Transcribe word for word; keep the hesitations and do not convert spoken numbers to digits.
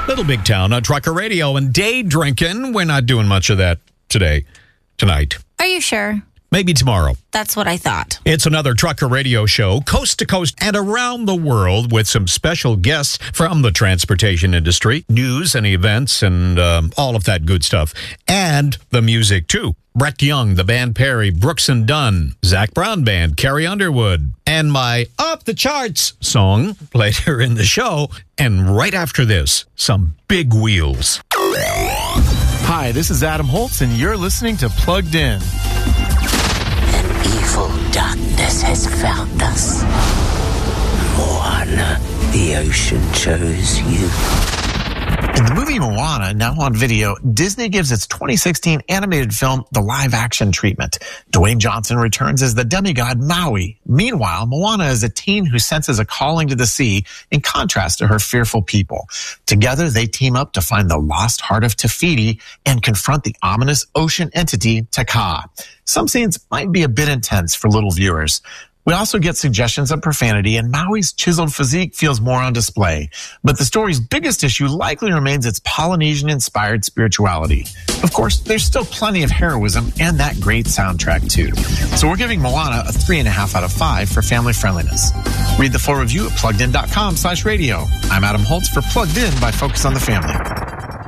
Little Big Town on Trucker Radio and day drinking. We're not doing much of that today, tonight. Are you sure? Maybe tomorrow. That's what I thought. It's another Trucker Radio show, coast to coast and around the world, with some special guests from the transportation industry, news and events, and um, all of that good stuff. And the music, too. Brett Young, the band Perry, Brooks and Dunn, Zach Brown Band, Carrie Underwood, and my Off the Charts song later in the show. And right after this, some big wheels. Hi, this is Adam Holtz, and you're listening to Plugged In. An evil darkness has found us. Moana, the ocean chose you. In the movie Moana, now on video, Disney gives its twenty sixteen animated film the live-action treatment. Dwayne Johnson returns as the demigod Maui. Meanwhile, Moana is a teen who senses a calling to the sea in contrast to her fearful people. Together, they team up to find the lost heart of Te Fiti and confront the ominous ocean entity Taka. Some scenes might be a bit intense for little viewers. We also get suggestions of profanity, and Maui's chiseled physique feels more on display. But the story's biggest issue likely remains its Polynesian-inspired spirituality. Of course, there's still plenty of heroism and that great soundtrack, too. So we're giving Moana a three and a half out of five for family friendliness. Read the full review at pluggedin.com slash radio. I'm Adam Holtz for Plugged In by Focus on the Family.